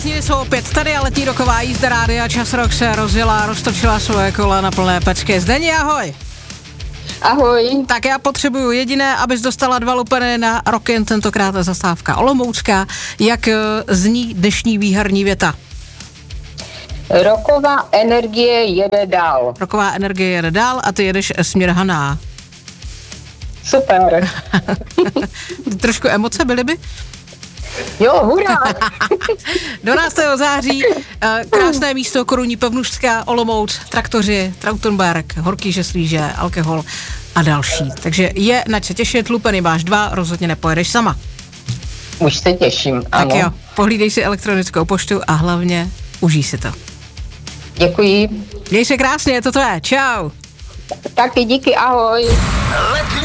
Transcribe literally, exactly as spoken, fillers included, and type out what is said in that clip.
Jsou opět tady a letní roková jízda Rádia Čas Rock se rozjela, roztočila svoje kola na plné pecky. Zdeni, ahoj. Ahoj. Tak já potřebuju jediné, abys dostala dva lupeny na Rockin, tentokrát zastávka Olomoucká. Jak zní dnešní výherní věta? Roková energie jede dál. Roková energie jede dál a ty jedeš směr Haná. Super. Trošku emoce byly by? Jo, hurá. dvanáctého září, krásné místo, korunní pevnušská, Olomouc, traktoři, Trautenberg, horký žeslíže, alkohol a další. Takže je na co těšit, lupeny máš dva, rozhodně nepojedeš sama. Už se těším, ano. Tak jo, pohlídej si elektronickou poštu a hlavně užij si to. Děkuji. Měj se krásně, je to tvé, čau. Taky díky, ahoj.